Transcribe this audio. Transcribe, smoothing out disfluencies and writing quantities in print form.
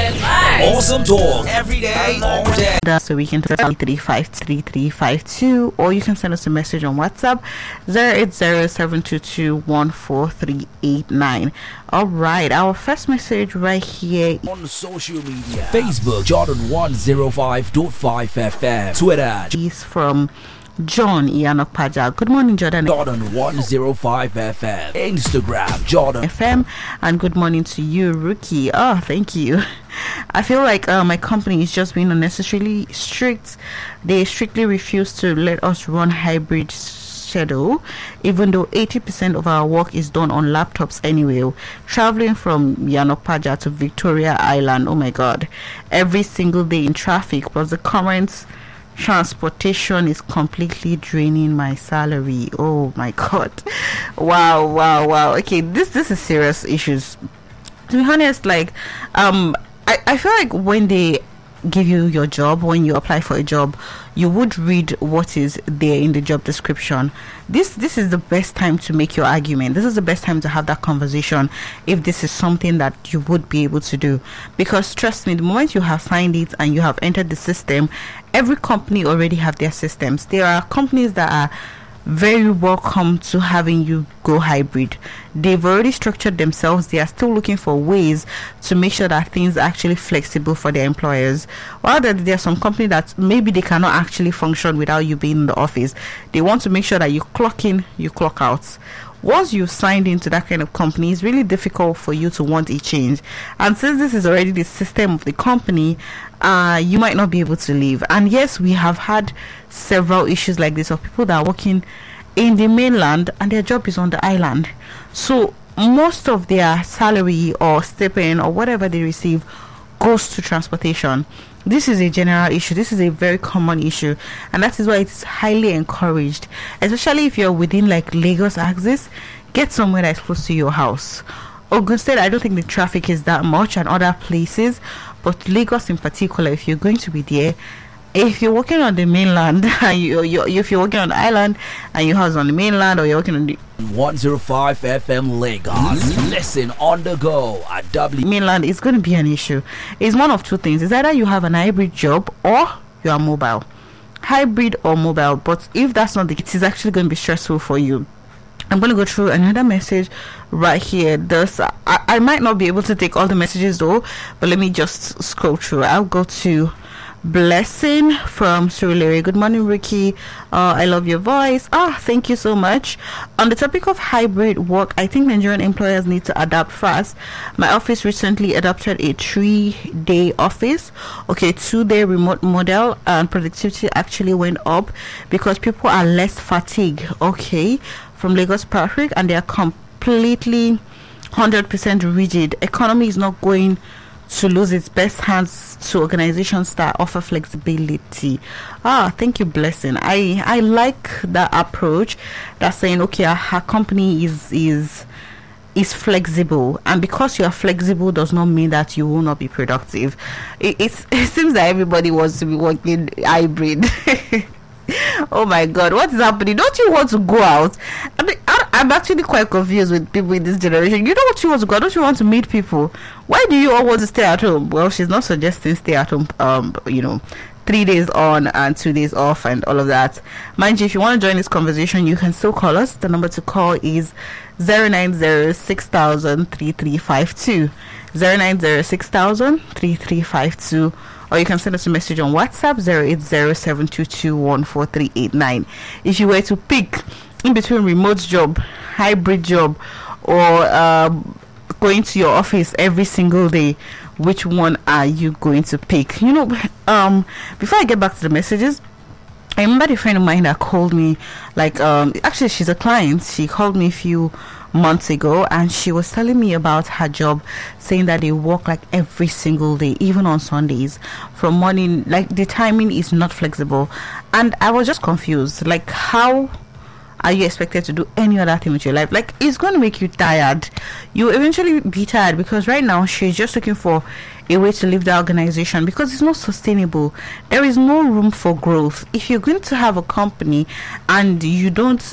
Awesome talk every day, all day. So we can tell 3352, or you can send us a message on WhatsApp 080-722-14389. All right, our first message right here on social media: Facebook Jordan 105.5 FM, Twitter is from John Ianokpaja. Good morning, Jordan. Jordan 105 FM, Instagram Jordan FM, and good morning to you, Rookie. Oh, thank you. I feel like my company is just being unnecessarily strict. They strictly refuse to let us run hybrid schedule, even though 80% of our work is done on laptops anyway. Traveling from Ianokpaja to Victoria Island, oh my god, every single day in traffic, plus the current transportation is completely draining my salary. Oh my god. Wow. Okay, this is serious issues. To be honest, like I feel like when they give you your job, when you apply for a job, you would read what is there in the job description. This is the best time to make your argument. This is the best time to have that conversation if this is something that you would be able to do. Because trust me, the moment you have signed it and you have entered the system, every company already have their systems. There are companies that are very welcome to having you go hybrid. They've already structured themselves. They are still looking for ways to make sure that things are actually flexible for their employers. While there are some companies that maybe they cannot actually function without you being in the office. They want to make sure that you clock in, you clock out. Once you've signed into that kind of company, it's really difficult for you to want a change. And since this is already the system of the company, you might not be able to leave. And yes, we have had several issues like this of people that are working in the mainland and their job is on the island. So most of their salary or stipend or whatever they receive goes to transportation. This is a general issue. This is a very common issue, and that is why it's highly encouraged, especially if you're within like Lagos axis. Get somewhere that's close to your house. Ogun State, I don't think the traffic is that much, and other places, but Lagos in particular, if you're going to be there, if you're working on the mainland and if you're working on the island and your house on the mainland, or you're working on the 105 FM Lagos, listen on the go at W mainland, it's going to be an issue. It's one of two things. It's either you have an hybrid job or you are mobile, hybrid or mobile. But if that's not the case, it's actually going to be stressful for you. I'm going to go through another message right here. I might not be able to take all the messages though, but let me just scroll through. I'll go to Blessing from Surulere. Good morning, Ricky. I love your voice. Thank you so much. On the topic of hybrid work, I think Nigerian employers need to adapt fast. My office recently adopted a 3-day office, 2-day remote model, and productivity actually went up because people are less fatigued. From Lagos Patrick, and they are completely 100% rigid. Economy is not going to lose its best hands to organizations that offer flexibility. Thank you, Blessing. I like that approach. That's saying, our company is flexible, and because you are flexible does not mean that you will not be productive. It seems that everybody wants to be working hybrid. Oh my god, what is happening? Don't you want to go out? I'm actually quite confused with people in this generation. You don't want to go out? Don't you want to meet people? Why do you all want to stay at home? Well, she's not suggesting stay at home 3 days on and 2 days off and all of that. Mind you, if you want to join this conversation, you can still call us. The number to call is 090-6000-3352, 090-6000-3352. Or you can send us a message on WhatsApp 080-722-14389. If you were to pick in between remote job, hybrid job, or going to your office every single day, which one are you going to pick? Before I get back to the messages, I remember a friend of mine that called me, actually she's a client. She called me a few months ago, and she was telling me about her job, saying that they work like every single day, even on Sundays, from morning. Like, the timing is not flexible, and I was just confused. Like, how are you expected to do any other thing with your life? Like, it's going to make you tired. You eventually be tired, because right now she's just looking for a way to leave the organization because it's not sustainable. There is no room for growth. If you're going to have a company and you don't